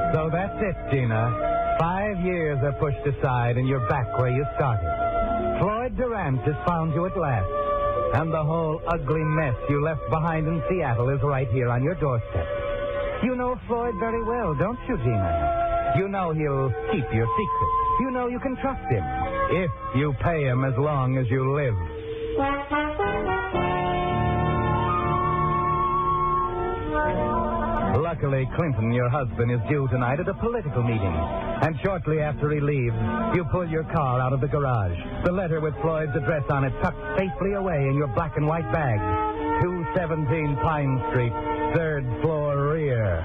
So that's it, Gina. 5 years are pushed aside and you're back where you started. Floyd Durant has found you at last. And the whole ugly mess you left behind in Seattle is right here on your doorstep. You know Floyd very well, don't you, Gina? You know he'll keep your secret. You know you can trust him. If you pay him as long as you live. Luckily, Clinton, your husband, is due tonight at a political meeting. And shortly after he leaves, you pull your car out of the garage. The letter with Floyd's address on it tucked safely away in your black and white bag. 217 Pine Street, 3rd floor rear.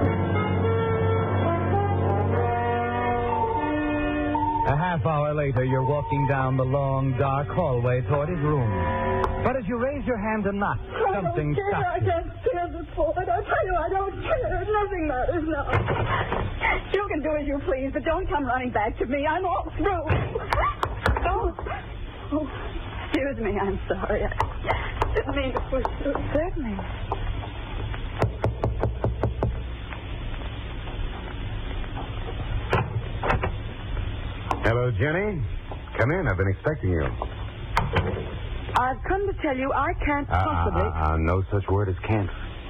A half hour later, you're walking down the long, dark hallway toward his room. But as you raise your hand to knock, something stops you. I can't stand this, Floyd. I tell you, I don't care. Nothing matters now. You can do as you please, but don't come running back to me. I'm all through. Oh, excuse me. I'm sorry. I didn't mean to push you. Certainly. Hello, Jenny. Come in. I've been expecting you. I've come to tell you I can't possibly... No such word as can't.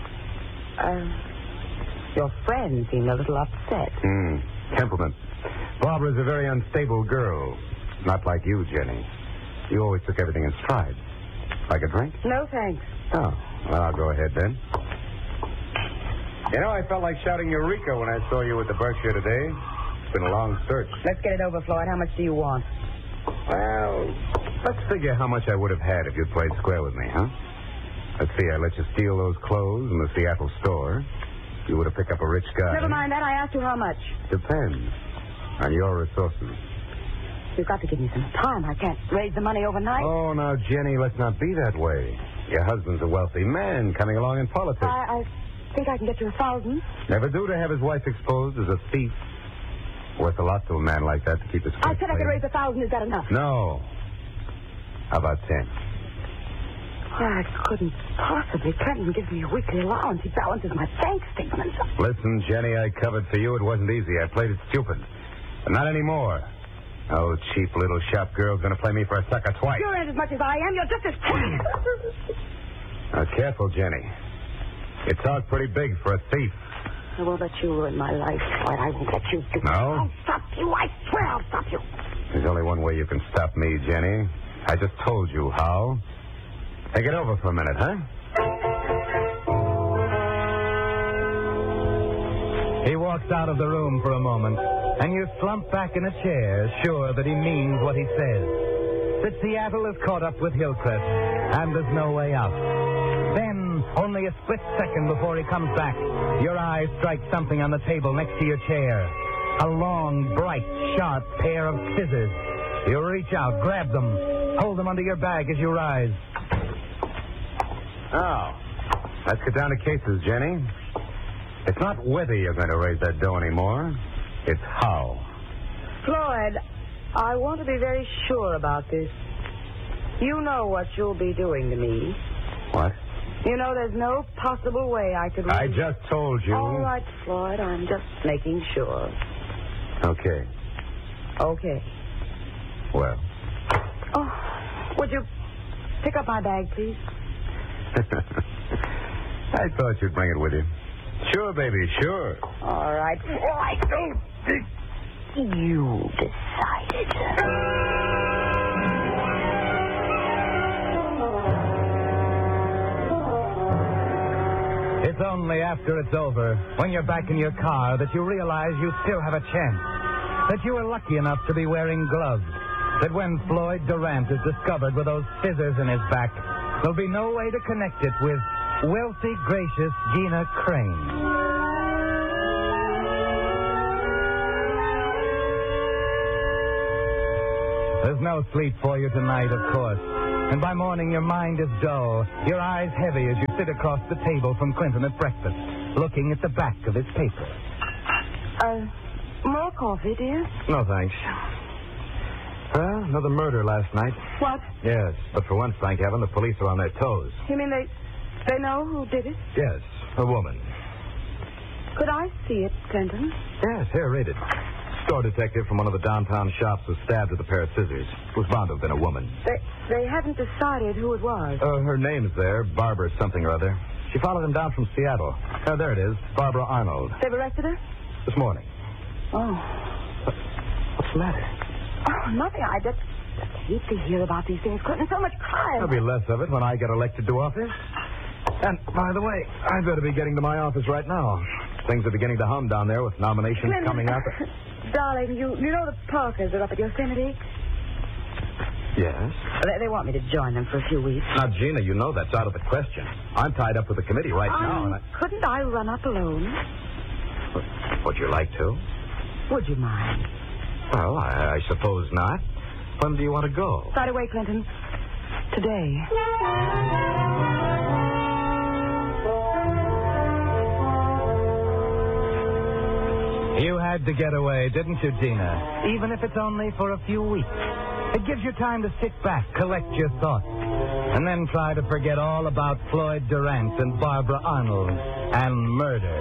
Your friend seemed a little upset. Temperament. Barbara's a very unstable girl. Not like you, Jenny. You always took everything in stride. Like a drink? No, thanks. Oh, well, I'll go ahead then. You know, I felt like shouting Eureka when I saw you at the Berkshire today. It's been a long search. Let's get it over, Floyd. How much do you want? Well, let's figure how much I would have had if you'd played square with me, huh? Let's see, I let you steal those clothes in the Seattle store. You would have picked up a rich guy. Never mind that. I asked you how much. Depends on your resources. You've got to give me some time. I can't raise the money overnight. Oh, now, Jenny, let's not be that way. Your husband's a wealthy man coming along in politics. I think I can get you 1,000. Never do to have his wife exposed as a thief. Worth a lot to a man like that to keep his... I said I could raise 1,000. Is that enough? No. How about 10? I couldn't possibly. Clinton gives me a weekly allowance. He balances my bank statements. Listen, Jenny, I covered for you. It wasn't easy. I played it stupid. But not anymore. Oh, cheap little shop girl's going to play me for a sucker twice. You ain't as much as I am. You're just as crazy. Now, careful, Jenny. You talk pretty big for a thief. I won't let you ruin my life, Floyd. I won't let you do... No? I'll stop you. I swear I'll stop you. There's only one way you can stop me, Jenny. I just told you how. Take it over for a minute, huh? He walks out of the room for a moment, and you slump back in a chair, sure that he means what he says. That Seattle is caught up with Hillcrest, and there's no way out. Then, only a split second before he comes back, your eyes strike something on the table next to your chair. A long, bright, sharp pair of scissors. You reach out, grab them, hold them under your bag as you rise. Now, let's get down to cases, Jenny. It's not whether you're going to raise that dough anymore. It's how. Floyd, I want to be very sure about this. You know what you'll be doing to me. What? You know there's no possible way I could... I just told you. All right, Floyd, I'm just making sure. Okay. Okay. Well. Oh, would you pick up my bag, please? I thought you'd bring it with you. Sure, baby, sure. All right. You decided. It's only after it's over, when you're back in your car, that you realize you still have a chance. That you were lucky enough to be wearing gloves. That when Floyd Durant is discovered with those scissors in his back, there'll be no way to connect it with wealthy, gracious Gina Crane. There's no sleep for you tonight, of course. And by morning, your mind is dull, your eyes heavy as you sit across the table from Clinton at breakfast, looking at the back of his paper. More coffee, dear? No, thanks. Well, another murder last night. What? Yes, but for once, thank heaven, the police are on their toes. You mean they know who did it? Yes, a woman. Could I see it, Clinton? Yes, here, read it. Store detective from one of the downtown shops was stabbed with a pair of scissors. It was bound to have been a woman. They haven't decided who it was. Her name's there, Barbara something or other. She followed him down from Seattle. There it is, Barbara Arnold. They've arrested her? This morning. Oh. What's the matter? Oh, nothing. I just hate to hear about these things, Clinton. So much crime. There'll be less of it when I get elected to office. And, by the way, I better be getting to my office right now. Things are beginning to hum down there with nominations Clinton, coming up. Darling, you know the Parkers are up at Yosemite? Yes? They want me to join them for a few weeks. Now, Gina, you know that's out of the question. I'm tied up with the committee right now. And Couldn't I run up alone? Would you like to? Would you mind? Well, I suppose not. When do you want to go? Right away, Clinton. Today. You had to get away, didn't you, Gina? Even if it's only for a few weeks. It gives you time to sit back, collect your thoughts, and then try to forget all about Floyd Durant and Barbara Arnold and murder.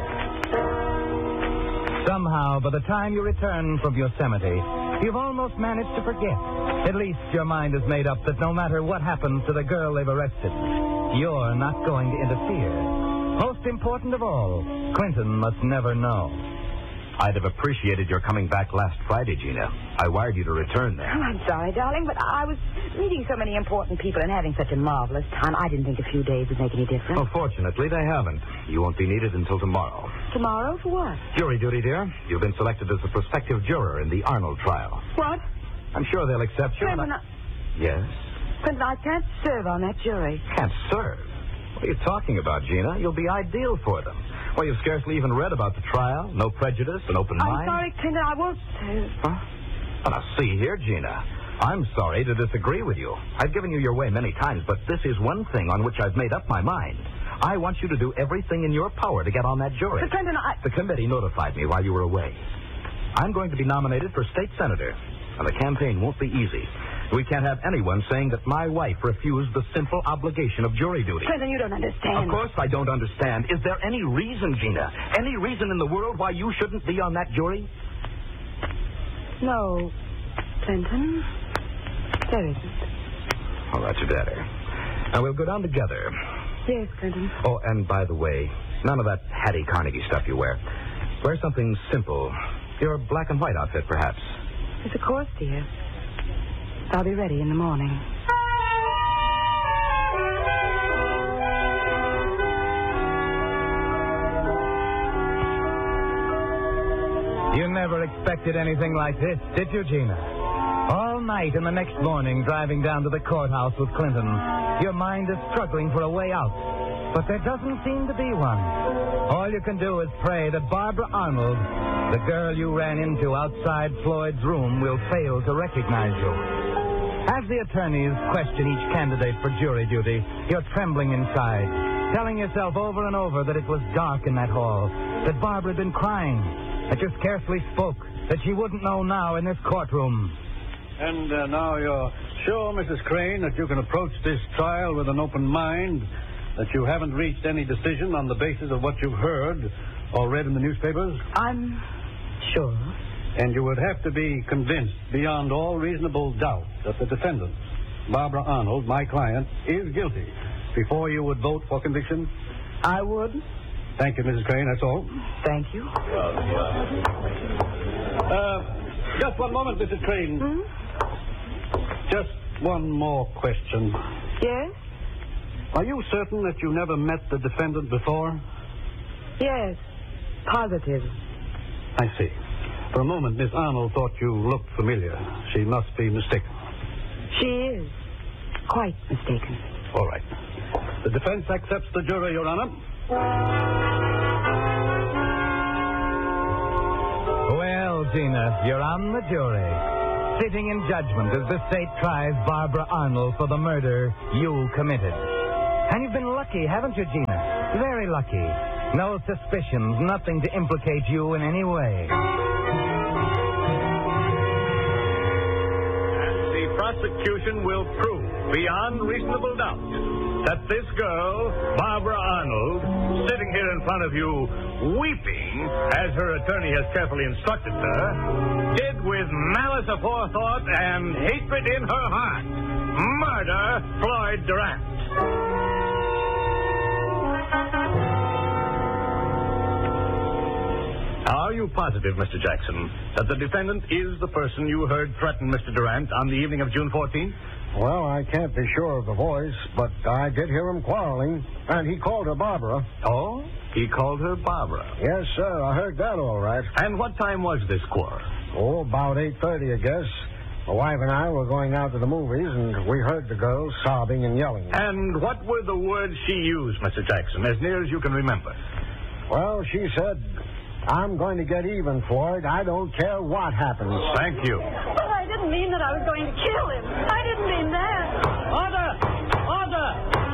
Somehow, by the time you return from Yosemite, you've almost managed to forget. At least your mind is made up that no matter what happens to the girl they've arrested, you're not going to interfere. Most important of all, Clinton must never know. I'd have appreciated your coming back last Friday, Gina. I wired you to return there. Oh, I'm sorry, darling, but I was meeting so many important people and having such a marvelous time. I didn't think a few days would make any difference. Well, fortunately, they haven't. You won't be needed until tomorrow. Tomorrow? For what? Jury duty, dear. You've been selected as a prospective juror in the Arnold trial. What? I'm sure they'll accept you. Clinton, Yes? Clinton, I can't serve on that jury. Can't serve? What are you talking about, Gina? You'll be ideal for them. Well, you've scarcely even read about the trial. No prejudice, an open mind. I'm sorry, Clinton, I won't serve. Huh? Well, now, see here, Gina. I'm sorry to disagree with you. I've given you your way many times, but this is one thing on which I've made up my mind. I want you to do everything in your power to get on that jury. But, Clinton, The committee notified me while you were away. I'm going to be nominated for state senator, and the campaign won't be easy. We can't have anyone saying that my wife refused the simple obligation of jury duty. Clinton, you don't understand. Of course I don't understand. Is there any reason, Gina, any reason in the world why you shouldn't be on that jury? No, Clinton. There isn't. Oh, that's better. Now, we'll go down together. Yes, Clinton. Oh, and by the way, none of that Hattie Carnegie stuff you wear. Wear something simple. Your black and white outfit, perhaps. Yes, of course, dear. I'll be ready in the morning. You never expected anything like this, did you, Gina? All night and the next morning, driving down to the courthouse with Clinton, your mind is struggling for a way out. But there doesn't seem to be one. All you can do is pray that Barbara Arnold, the girl you ran into outside Floyd's room, will fail to recognize you. As the attorneys question each candidate for jury duty, you're trembling inside, telling yourself over and over that it was dark in that hall, that Barbara had been crying, that you scarcely spoke, that she wouldn't know now in this courtroom. And now you're sure, Mrs. Crane, that you can approach this trial with an open mind, that you haven't reached any decision on the basis of what you've heard or read in the newspapers? I'm sure. And you would have to be convinced beyond all reasonable doubt that the defendant, Barbara Arnold, my client, is guilty before you would vote for conviction? I would. Thank you, Mrs. Crane. That's all. Thank you. Just one moment, Mrs. Crane. Hmm? Just one more question. Yes? Are you certain that you never met the defendant before? Yes. Positive. I see. For a moment, Miss Arnold thought you looked familiar. She must be mistaken. She is. Quite mistaken. All right. The defense accepts the jury, Your Honor. Well, Gina, you're on the jury, sitting in judgment as the state tries Barbara Arnold for the murder you committed. And you've been lucky, haven't you, Gina? Very lucky. No suspicions, nothing to implicate you in any way. And the prosecution will prove beyond reasonable doubt that this girl, Barbara Arnold, sitting here in front of you, weeping, as her attorney has carefully instructed her, did with malice aforethought and hatred in her heart murder Floyd Durant. Are you positive, Mr. Jackson, that the defendant is the person you heard threaten Mr. Durant on the evening of June 14th? Well, I can't be sure of the voice, but I did hear him quarreling, and he called her Barbara. Oh? He called her Barbara. Yes, sir, I heard that all right. And what time was this quarrel? Oh, about 8:30, I guess. My wife and I were going out to the movies, and we heard the girl sobbing and yelling. And what were the words she used, Mr. Jackson, as near as you can remember? Well, she said, "I'm going to get even, Floyd. I don't care what happens." Thank you. But I didn't mean that I was going to kill him. I didn't mean that. Order! Order!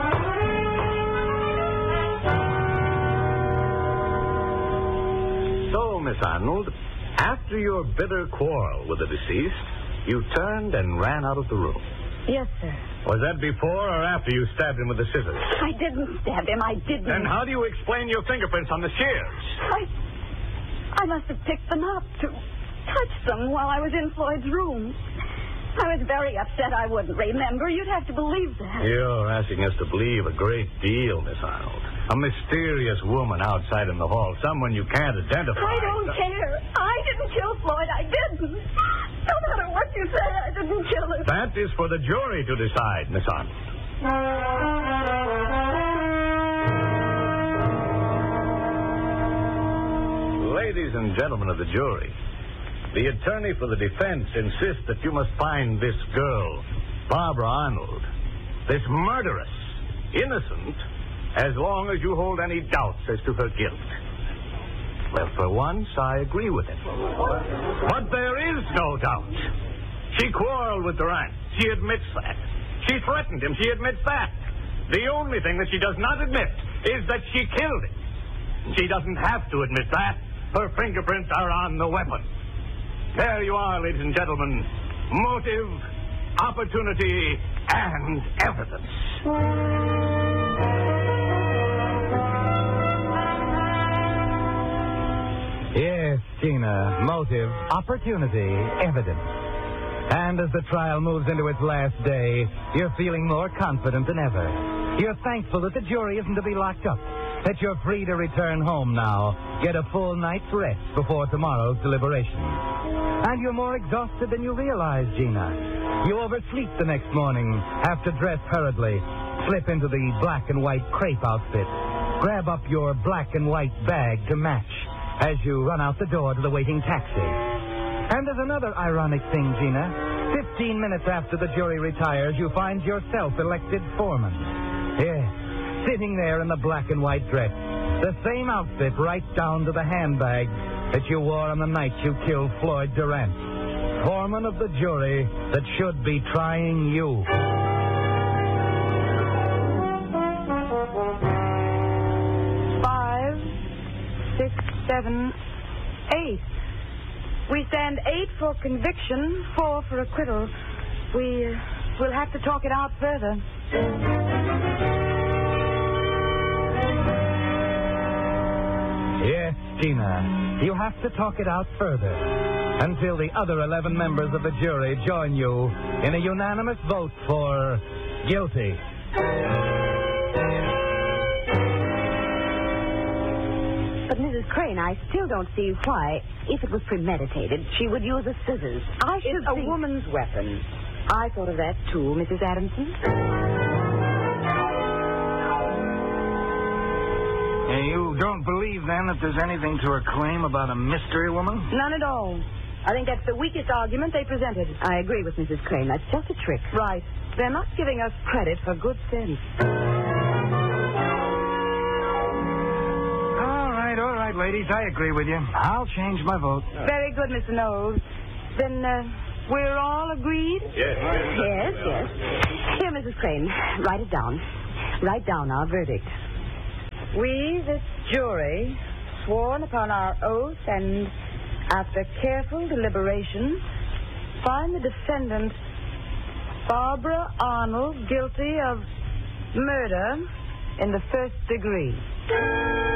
So, Miss Arnold, after your bitter quarrel with the deceased, you turned and ran out of the room. Yes, sir. Was that before or after you stabbed him with the scissors? I didn't stab him. I didn't. Then how do you explain your fingerprints on the shears? I must have picked them up to touch them while I was in Floyd's room. I was very upset I wouldn't remember. You'd have to believe that. You're asking us to believe a great deal, Miss Arnold. A mysterious woman outside in the hall, someone you can't identify. I don't care. I didn't kill Floyd. I didn't. No matter what you say, I didn't kill him. That is for the jury to decide, Miss Arnold. Ladies and gentlemen of the jury, the attorney for the defense insists that you must find this girl, Barbara Arnold, this murderess, innocent, as long as you hold any doubts as to her guilt. Well, for once, I agree with him. But there is no doubt. She quarreled with Durant. She admits that. She threatened him. She admits that. The only thing that she does not admit is that she killed him. She doesn't have to admit that. Her fingerprints are on the weapon. There you are, ladies and gentlemen. Motive, opportunity, and evidence. Yes, Gina. Motive, opportunity, evidence. And as the trial moves into its last day, you're feeling more confident than ever. You're thankful that the jury isn't to be locked up, that you're free to return home now, get a full night's rest before tomorrow's deliberation. And you're more exhausted than you realize, Gina. You oversleep the next morning, have to dress hurriedly, slip into the black and white crepe outfit, grab up your black and white bag to match as you run out the door to the waiting taxi. And there's another ironic thing, Gina. 15 minutes after the jury retires, you find yourself elected foreman. Yes, sitting there in the black and white dress. The same outfit right down to the handbag that you wore on the night you killed Floyd Durant. Foreman of the jury that should be trying you. 5, 6, 7, 8. We stand 8 for conviction, 4 for acquittal. We'll have to talk it out further. Yes, Gina, you have to talk it out further until the other 11 members of the jury join you in a unanimous vote for guilty. But, Mrs. Crane, I still don't see why, if it was premeditated, she would use the scissors. It's a woman's weapon. I thought of that, too, Mrs. Adamson. You don't believe, then, that there's anything to her claim about a mystery woman? None at all. I think that's the weakest argument they presented. I agree with Mrs. Crane. That's just a trick. Right. They're not giving us credit for good sense. All right, ladies, I agree with you. I'll change my vote. Very good, Mr. Knowles. Then, we're all agreed? Yes. Here, Mrs. Crane, write it down. Write down our verdict. We, this jury, sworn upon our oath and, after careful deliberation, find the defendant Barbara Arnold guilty of murder in the first degree.